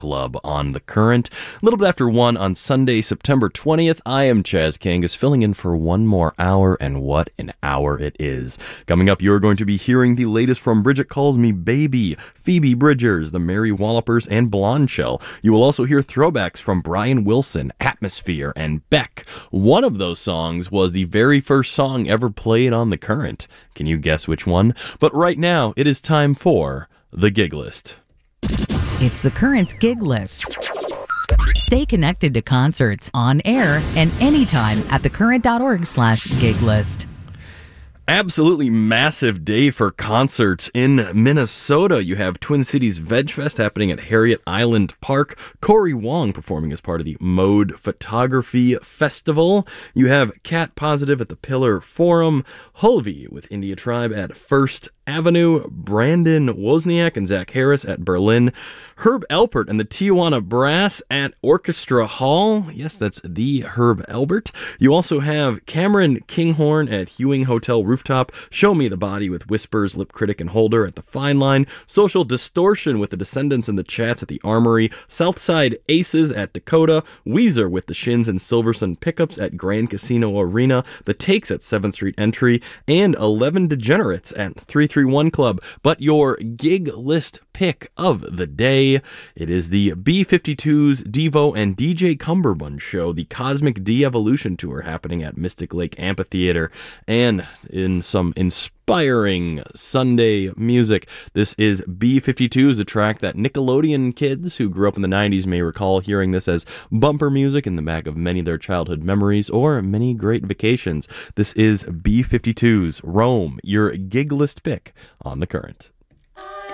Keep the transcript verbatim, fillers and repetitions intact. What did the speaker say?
Club on The Current. A little bit after one on Sunday, September twentieth, I am Chaz Kangas, filling in for one more hour, and what an hour it is. Coming up, you're going to be hearing the latest from Bridget Calls Me Baby, Phoebe Bridgers, the Mary Wallopers, and Blonde Shell. You will also hear throwbacks from Brian Wilson, Atmosphere, and Beck. One of those songs was the very first song ever played on The Current. Can you guess which one? But right now, it is time for the Gig List. It's The Current's Gig List. Stay connected to concerts on air and anytime at thecurrent.org slash gig list. Absolutely massive day for concerts in Minnesota. You have Twin Cities VegFest happening at Harriet Island Park. Corey Wong performing as part of the Mode Photography Festival. You have Cat Positive at the Pillar Forum. Hulvey with India Tribe at First Avenue. Brandon Wozniak and Zach Harris at Berlin. Herb Alpert and the Tijuana Brass at Orchestra Hall. Yes, that's the Herb Alpert. You also have Cameron Kinghorn at Hewing Hotel Rooftop. Show Me the Body with Whispers, Lip Critic, and Holder at the Fine Line. Social Distortion with the Descendants and the Chats at the Armory. Southside Aces at Dakota. Weezer with the Shins and Silverson Pickups at Grand Casino Arena. The Takes at seventh Street Entry. And eleven Degenerates at three thirty-one Club. But your gig list pick of the day, it is the B fifty-twos, Devo, and D J Cumberbund show, the Cosmic De-Evolution Tour happening at Mystic Lake Amphitheater. And in some inspiring Sunday music, this is B fifty-twos, a track that Nickelodeon kids who grew up in the nineties may recall hearing this as bumper music in the back of many of their childhood memories or many great vacations. This is B fifty-twos, Rome, your gig list pick on The Current.